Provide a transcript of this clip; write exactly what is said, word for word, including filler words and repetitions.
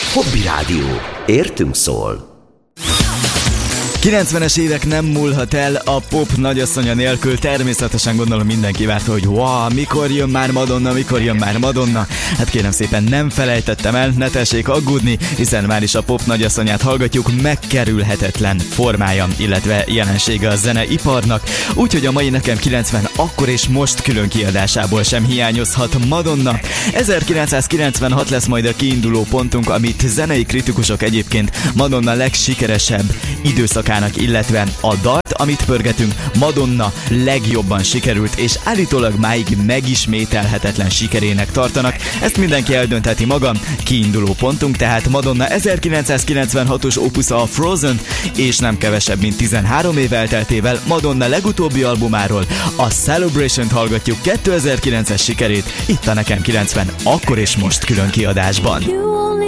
Hobby Rádió. Értünk szól. kilencvenes évek nem múlhat el a pop nagyasszonya nélkül. Természetesen gondolom mindenki várta, hogy wow, mikor jön már Madonna, mikor jön már Madonna. Hát kérem szépen, nem felejtettem el, ne tessék aggódni, hiszen már is a pop nagyasszonyát hallgatjuk, megkerülhetetlen formája, illetve jelensége a zeneiparnak. Úgyhogy a mai Nekem kilencven akkor és most külön kiadásából sem hiányozhat Madonna. ezerkilencszázkilencvenhat lesz majd a kiinduló pontunk, amit zenei kritikusok egyébként Madonna legsikeresebb időszakának, illetve a dalt, amit pörgetünk, Madonna legjobban sikerült és állítólag máig megismételhetetlen sikerének tartanak. Ezt mindenki eldöntheti maga. Kiinduló pontunk tehát Madonna ezerkilencszázkilencvenhatos opusza, a Frozen, és nem kevesebb, mint tizenhárom év elteltével Madonna legutóbbi albumáról, a Celebration-t hallgatjuk, kétezer-kilences sikerét itt a Nekem kilencven akkor és most külön kiadásban.